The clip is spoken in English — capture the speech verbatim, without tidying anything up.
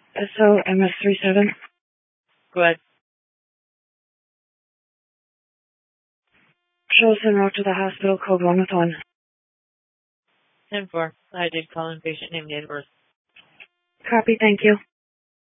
S O M S three seven. Go ahead. Show us en route to the hospital, code one with one. ten four. I did call in patient name, date of birth. Copy, thank you.